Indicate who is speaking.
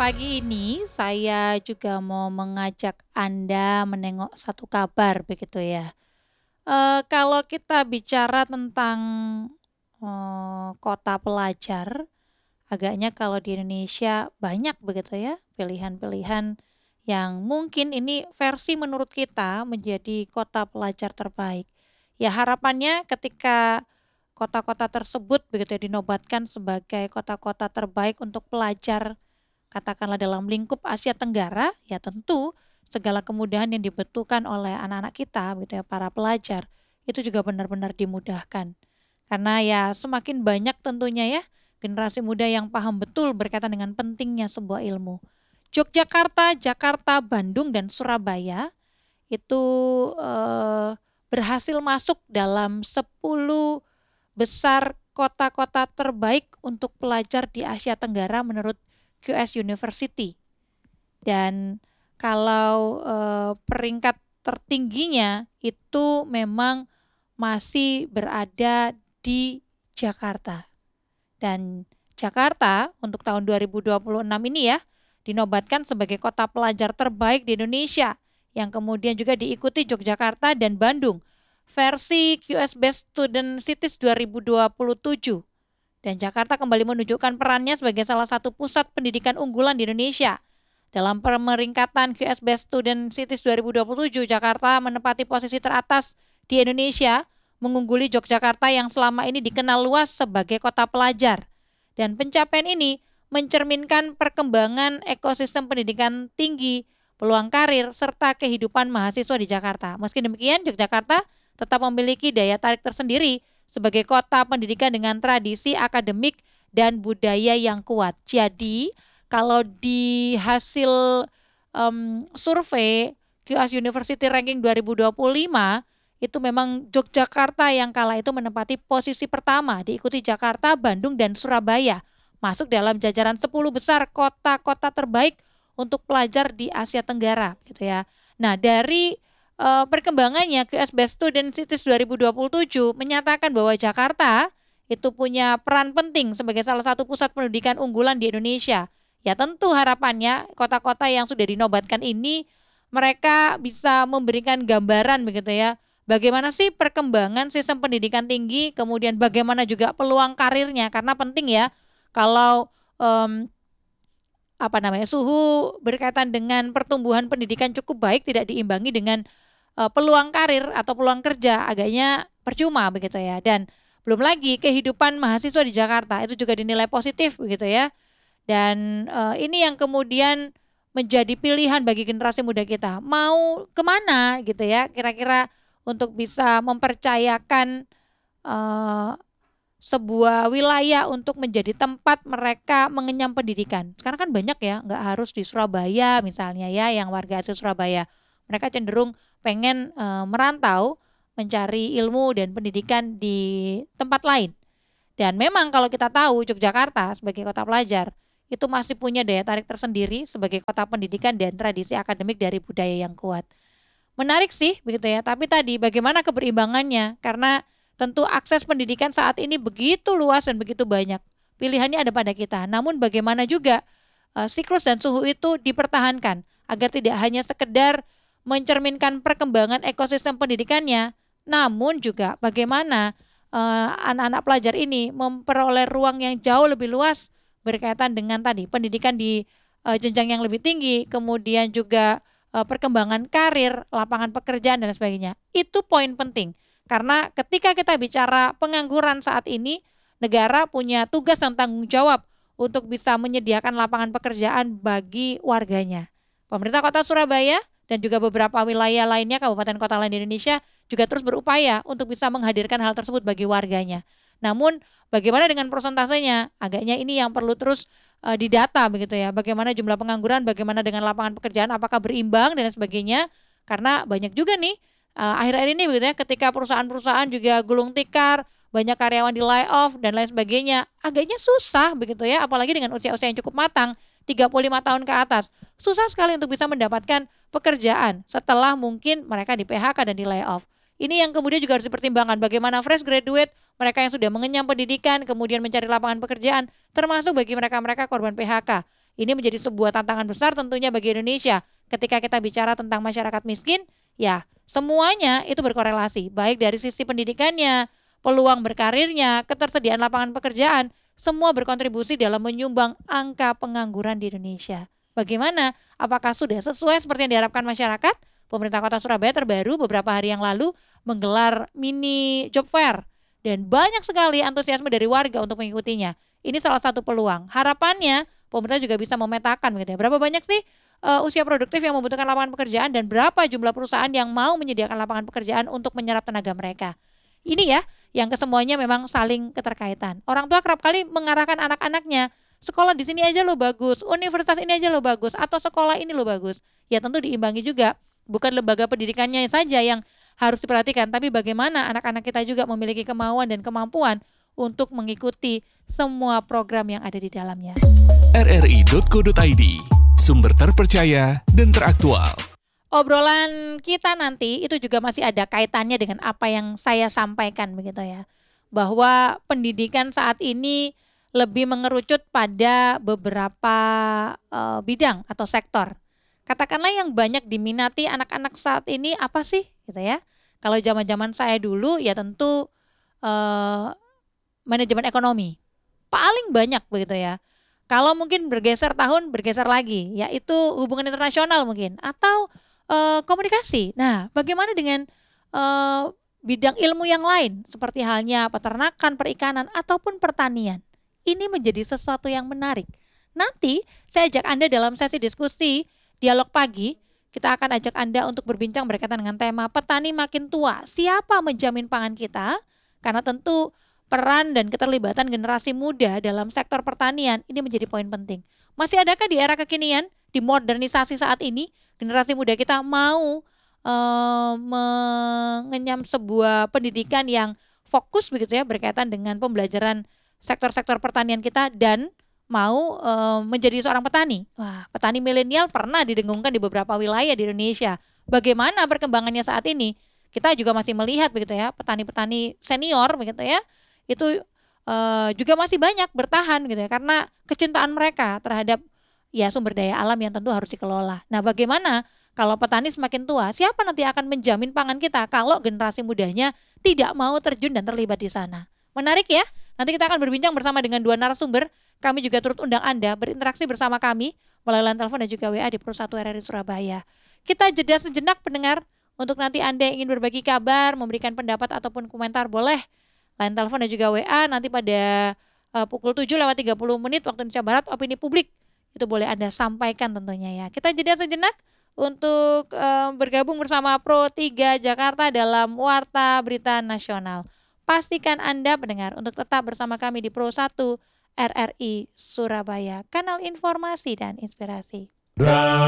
Speaker 1: Pagi ini saya juga mau mengajak Anda menengok satu kabar begitu ya. Kalau kita bicara tentang, kota pelajar, agaknya kalau di Indonesia banyak begitu ya pilihan-pilihan yang mungkin ini versi menurut kita menjadi kota pelajar terbaik. Ya harapannya ketika kota-kota tersebut begitu ya dinobatkan sebagai kota-kota terbaik untuk pelajar katakanlah dalam lingkup Asia Tenggara, ya tentu segala kemudahan yang dibutuhkan oleh anak-anak kita gitu ya, para pelajar, itu juga benar-benar dimudahkan. Karena ya semakin banyak tentunya ya generasi muda yang paham betul berkaitan dengan pentingnya sebuah ilmu. Yogyakarta, Jakarta, Bandung, dan Surabaya itu eh, berhasil masuk dalam 10 besar kota-kota terbaik untuk pelajar di Asia Tenggara menurut QS University. Dan kalau peringkat tertingginya itu memang masih berada di Jakarta. Dan Jakarta untuk tahun 2026 ini ya dinobatkan sebagai kota pelajar terbaik di Indonesia yang kemudian juga diikuti Yogyakarta dan Bandung versi QS Best Student Cities 2027. Dan Jakarta kembali menunjukkan perannya sebagai salah satu pusat pendidikan unggulan di Indonesia. Dalam pemeringkatan QS Best Student Cities 2027, Jakarta menempati posisi teratas di Indonesia, mengungguli Yogyakarta yang selama ini dikenal luas sebagai kota pelajar. Dan pencapaian ini mencerminkan perkembangan ekosistem pendidikan tinggi, peluang karir, serta kehidupan mahasiswa di Jakarta. Meski demikian, Yogyakarta tetap memiliki daya tarik tersendiri sebagai kota pendidikan dengan tradisi akademik dan budaya yang kuat. Jadi, kalau di hasil survei QS University Ranking 2025 itu memang Yogyakarta yang kala itu menempati posisi pertama, diikuti Jakarta, Bandung, dan Surabaya. Masuk dalam jajaran 10 besar kota-kota terbaik untuk pelajar di Asia Tenggara gitu ya. Nah, dari perkembangannya QS Best Student Cities 2027 menyatakan bahwa Jakarta itu punya peran penting sebagai salah satu pusat pendidikan unggulan di Indonesia. Ya tentu harapannya kota-kota yang sudah dinobatkan ini mereka bisa memberikan gambaran begitu ya. Bagaimana sih perkembangan sistem pendidikan tinggi, kemudian bagaimana juga peluang karirnya karena penting ya kalau em, apa namanya suhu berkaitan dengan pertumbuhan pendidikan cukup baik tidak diimbangi dengan peluang karir atau peluang kerja agaknya percuma begitu ya. Dan belum lagi kehidupan mahasiswa di Jakarta itu juga dinilai positif begitu ya. Dan ini yang kemudian menjadi pilihan bagi generasi muda kita. Mau kemana gitu ya kira-kira untuk bisa mempercayakan eh, sebuah wilayah untuk menjadi tempat mereka mengenyam pendidikan. Sekarang kan banyak ya, nggak harus di Surabaya misalnya ya, yang warga asli Surabaya. Mereka cenderung pengen merantau, mencari ilmu dan pendidikan di tempat lain. Dan memang kalau kita tahu Yogyakarta sebagai kota pelajar, itu masih punya daya tarik tersendiri sebagai kota pendidikan dan tradisi akademik dari budaya yang kuat. Menarik sih begitu ya, tapi tadi bagaimana keberimbangannya? Karena tentu akses pendidikan saat ini begitu luas dan begitu banyak. Pilihannya ada pada kita. Namun bagaimana juga siklus dan suhu itu dipertahankan agar tidak hanya sekedar mencerminkan perkembangan ekosistem pendidikannya, namun juga bagaimana anak-anak pelajar ini memperoleh ruang yang jauh lebih luas berkaitan dengan tadi pendidikan di jenjang yang lebih tinggi, kemudian juga perkembangan karir, lapangan pekerjaan dan sebagainya. Itu poin penting. Karena ketika kita bicara pengangguran saat ini, negara punya tugas dan tanggung jawab untuk bisa menyediakan lapangan pekerjaan bagi warganya. Pemerintah Kota Surabaya dan juga beberapa wilayah lainnya, kabupaten kota lain di Indonesia juga terus berupaya untuk bisa menghadirkan hal tersebut bagi warganya. Namun bagaimana dengan persentasenya? Agaknya ini yang perlu terus didata begitu ya. Bagaimana jumlah pengangguran, bagaimana dengan lapangan pekerjaan, apakah berimbang dan sebagainya. Karena banyak juga nih akhir-akhir ini begitu ya ketika perusahaan-perusahaan juga gulung tikar, banyak karyawan di layoff dan lain sebagainya. Agaknya susah begitu ya, apalagi dengan usia-usia yang cukup matang, 35 tahun ke atas. Susah sekali untuk bisa mendapatkan pekerjaan setelah mungkin mereka di PHK dan di layoff. Ini yang kemudian juga harus dipertimbangkan bagaimana fresh graduate, mereka yang sudah mengenyam pendidikan, kemudian mencari lapangan pekerjaan, termasuk bagi mereka-mereka korban PHK Ini menjadi sebuah tantangan besar tentunya bagi Indonesia. Ketika kita bicara tentang masyarakat miskin, ya semuanya itu berkorelasi, baik dari sisi pendidikannya, peluang berkarirnya, ketersediaan lapangan pekerjaan, semua berkontribusi dalam menyumbang angka pengangguran di Indonesia. Bagaimana? Apakah sudah sesuai seperti yang diharapkan masyarakat? Pemerintah Kota Surabaya terbaru beberapa hari yang lalu menggelar mini job fair dan banyak sekali antusiasme dari warga untuk mengikutinya. Ini salah satu peluang. Harapannya pemerintah juga bisa memetakan gitu ya, berapa banyak sih usia produktif yang membutuhkan lapangan pekerjaan dan berapa jumlah perusahaan yang mau menyediakan lapangan pekerjaan untuk menyerap tenaga mereka. Ini ya, yang kesemuanya memang saling keterkaitan. Orang tua kerap kali mengarahkan anak-anaknya, sekolah di sini aja lo bagus, universitas ini aja lo bagus, atau sekolah ini lo bagus. Ya tentu diimbangi juga, bukan lembaga pendidikannya saja yang harus diperhatikan, tapi bagaimana anak-anak kita juga memiliki kemauan dan kemampuan untuk mengikuti semua program yang ada di dalamnya.
Speaker 2: rri.co.id, sumber terpercaya dan teraktual.
Speaker 1: Obrolan kita nanti itu juga masih ada kaitannya dengan apa yang saya sampaikan begitu ya. Bahwa pendidikan saat ini lebih mengerucut pada beberapa bidang atau sektor. Katakanlah yang banyak diminati anak-anak saat ini apa sih gitu ya. Kalau zaman-zaman saya dulu ya tentu eh, manajemen ekonomi. Paling banyak begitu ya. Kalau mungkin bergeser tahun, bergeser lagi, yaitu hubungan internasional mungkin atau komunikasi. Nah, bagaimana dengan eh, bidang ilmu yang lain seperti halnya peternakan, perikanan ataupun pertanian? Ini menjadi sesuatu yang menarik. Nanti saya ajak Anda dalam sesi diskusi dialog pagi. Kita akan ajak Anda untuk berbincang berkaitan dengan tema petani makin tua. Siapa menjamin pangan kita? Karena tentu peran dan keterlibatan generasi muda dalam sektor pertanian ini menjadi poin penting. Masih adakah di era kekinian, di modernisasi saat ini, generasi muda kita mau mengenyam sebuah pendidikan yang fokus begitu ya berkaitan dengan pembelajaran sektor-sektor pertanian kita dan mau menjadi seorang petani. Wah, petani milenial pernah didengungkan di beberapa wilayah di Indonesia. Bagaimana perkembangannya saat ini? Kita juga masih melihat begitu ya, petani-petani senior begitu ya itu juga masih banyak bertahan gitu ya karena kecintaan mereka terhadap ya sumber daya alam yang tentu harus dikelola. Nah, bagaimana kalau petani semakin tua, siapa nanti akan menjamin pangan kita kalau generasi mudanya tidak mau terjun dan terlibat di sana? Menarik ya. Nanti kita akan berbincang bersama dengan dua narasumber. Kami juga turut undang Anda berinteraksi bersama kami melalui line telepon dan juga WA di Pro 1 RRI Surabaya. Kita jeda sejenak pendengar untuk nanti Anda yang ingin berbagi kabar, memberikan pendapat ataupun komentar boleh line telepon dan juga WA nanti pada pukul 7:30 waktu Indonesia Barat opini publik itu boleh Anda sampaikan tentunya ya. Kita jeda sejenak untuk bergabung bersama Pro 3 Jakarta dalam Warta Berita Nasional. Pastikan Anda pendengar untuk tetap bersama kami di Pro 1 RRI Surabaya, kanal informasi dan inspirasi.